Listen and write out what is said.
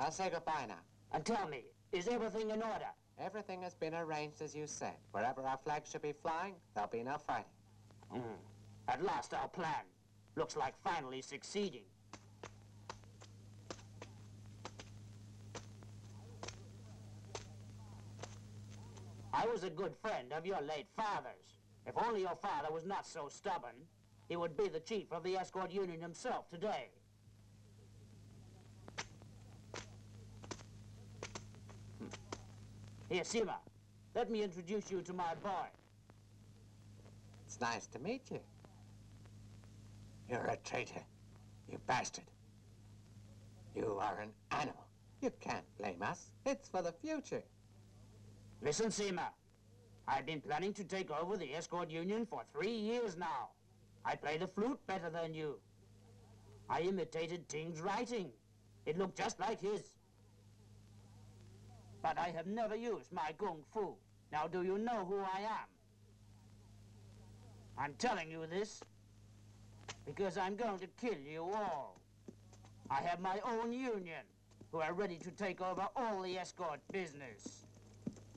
I'll say goodbye now. And tell me, is everything in order? Everything has been arranged as you said. Wherever our flag should be flying, there'll be no fighting. At last our plan looks like finally succeeding. I was a good friend of your late father's. If only your father was not so stubborn, he would be the chief of the escort union himself today. Here, Sima, let me introduce you to my boy. It's nice to meet you. You're a traitor, you bastard. You are an animal. You can't blame us. It's for the future. Listen, Sima. I've been planning to take over the escort union for 3 years now. I play the flute better than you. I imitated Ting's writing. It looked just like his. But I have never used my kung fu. Now do you know who I am? I'm telling you this because I'm going to kill you all. I have my own union who are ready to take over all the escort business.